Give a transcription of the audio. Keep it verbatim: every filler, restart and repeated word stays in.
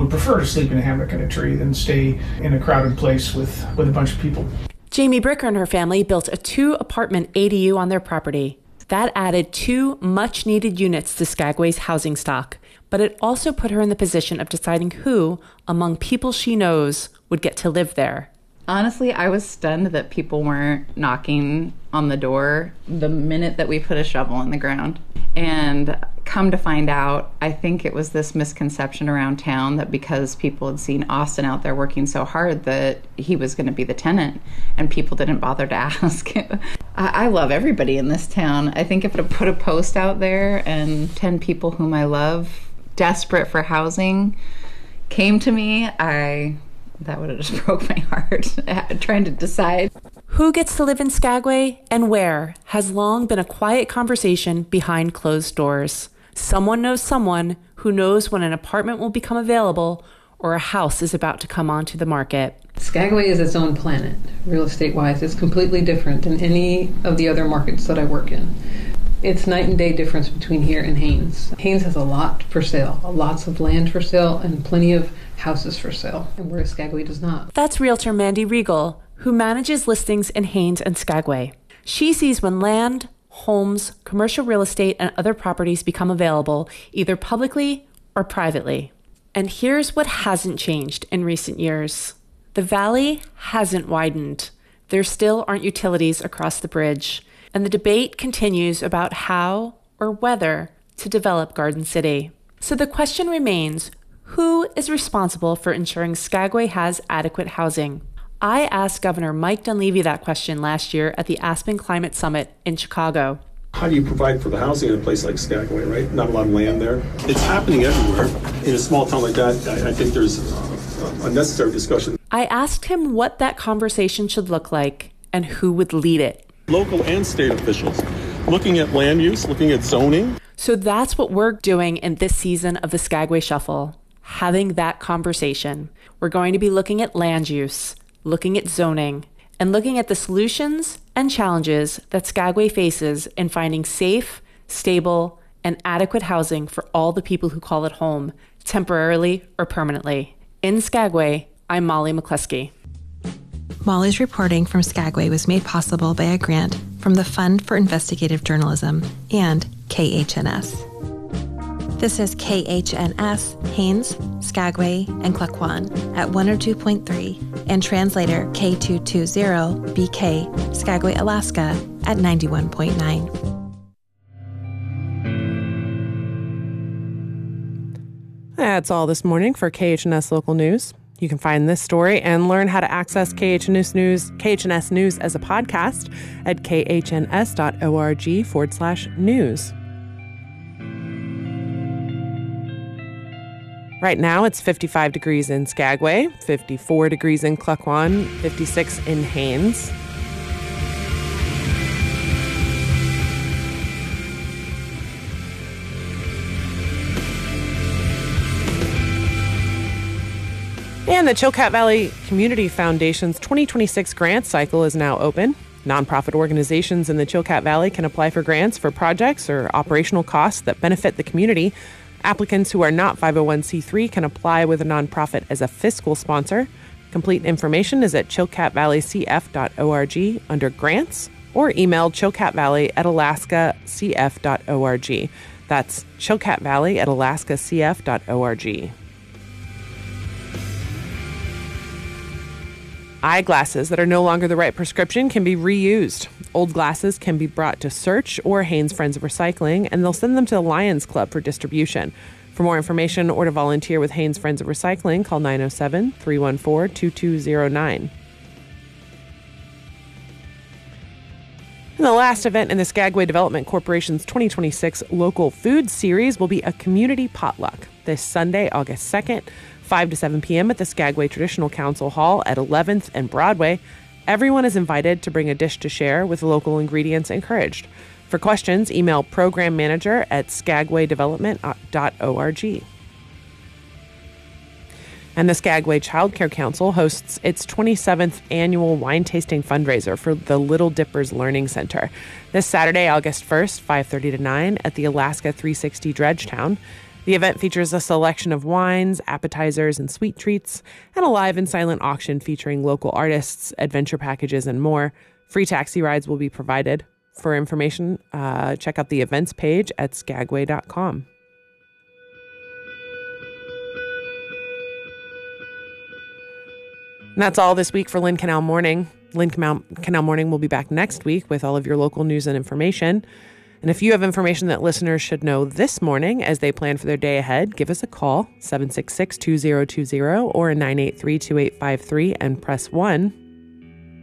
would prefer to sleep in a hammock in a tree than stay in a crowded place with, with a bunch of people. Jamie Bricker and her family built a two-apartment A D U on their property. That added two much-needed units to Skagway's housing stock, but it also put her in the position of deciding who, among people she knows, would get to live there. Honestly, I was stunned that people weren't knocking on the door the minute that we put a shovel in the ground. And come to find out, I think it was this misconception around town that because people had seen Austin out there working so hard that he was going to be the tenant, and people didn't bother to ask. I, I love everybody in this town. I think if I put a post out there and ten people whom I love, desperate for housing, came to me, I... that would have just broke my heart, trying to decide. Who gets to live in Skagway and where has long been a quiet conversation behind closed doors. Someone knows someone who knows when an apartment will become available or a house is about to come onto the market. Skagway is its own planet, real estate-wise. It's completely different than any of the other markets that I work in. It's night and day difference between here and Haines. Haines has a lot for sale, lots of land for sale, and plenty of houses for sale, and whereas Skagway does not. That's realtor Mandy Regal, who manages listings in Haines and Skagway. She sees when land, homes, commercial real estate, and other properties become available, either publicly or privately. And here's what hasn't changed in recent years. The valley hasn't widened. There still aren't utilities across the bridge. And the debate continues about how or whether to develop Garden City. So the question remains, who is responsible for ensuring Skagway has adequate housing? I asked Governor Mike Dunleavy that question last year at the Aspen Climate Summit in Chicago. How do you provide for the housing in a place like Skagway, right? Not a lot of land there. It's happening everywhere. In a small town like that, I, I think there's a, a necessary discussion. I asked him what that conversation should look like and who would lead it. Local and state officials looking at land use, looking at zoning. So that's what we're doing in this season of the Skagway Shuffle, having that conversation. We're going to be looking at land use, looking at zoning, and looking at the solutions and challenges that Skagway faces in finding safe, stable, and adequate housing for all the people who call it home, temporarily or permanently. In Skagway, I'm Molly McCluskey. Molly's reporting from Skagway was made possible by a grant from the Fund for Investigative Journalism and K H N S. This is K H N S, Haines, Skagway, and Klukwan at one oh two point three, and translator K two twenty B K, Skagway, Alaska at ninety-one point nine. That's all this morning for K H N S Local News. You can find this story and learn how to access K H N S News, K H N S News as a podcast at khns.org forward slash news. Right now, it's fifty-five degrees in Skagway, fifty-four degrees in Klukwan, fifty-six in Haines. And the Chilkat Valley Community Foundation's twenty twenty-six grant cycle is now open. Nonprofit organizations in the Chilkat Valley can apply for grants for projects or operational costs that benefit the community. Applicants who are not five oh one c three can apply with a nonprofit as a fiscal sponsor. Complete information is at chilkat valley c f dot org under grants, or email chilkatvalley at alaska c f dot org. That's chilkatvalley at alaska c f dot org. Eyeglasses that are no longer the right prescription can be reused. Old glasses can be brought to Search or Haines Friends of Recycling, and they'll send them to the Lions Club for distribution. For more information or to volunteer with Haines Friends of Recycling, call nine oh seven, three one four, two two oh nine. And the last event in the Skagway Development Corporation's twenty twenty-six Local Food Series will be a community potluck this Sunday, August second, five to seven p.m. at the Skagway Traditional Council Hall at eleventh and Broadway. Everyone is invited to bring a dish to share with local ingredients encouraged. For questions, email program manager at skagway development dot org. And the Skagway Child Care Council hosts its twenty-seventh annual wine tasting fundraiser for the Little Dippers Learning Center this Saturday, August first, five thirty to nine at the Alaska three sixty Dredgetown. The event features a selection of wines, appetizers, and sweet treats, and a live and silent auction featuring local artists, adventure packages, and more. Free taxi rides will be provided. For information, uh, check out the events page at skagway dot com. And that's all this week for Lynn Canal Morning. Lynn Canal, Canal Morning will be back next week with all of your local news and information. And if you have information that listeners should know this morning as they plan for their day ahead, give us a call, seven six six, two zero two zero or nine eight three, two eight five three, and press one.